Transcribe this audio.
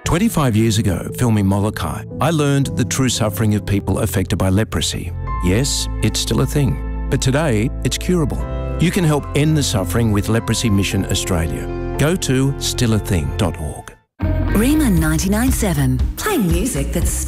25 years ago, filming Molokai, I learned the true suffering of people affected by leprosy. Yes, it's still a thing, but today it's curable. You can help end the suffering with Leprosy Mission Australia. Go to stillathing.org. Riemann 99.7, playing music that's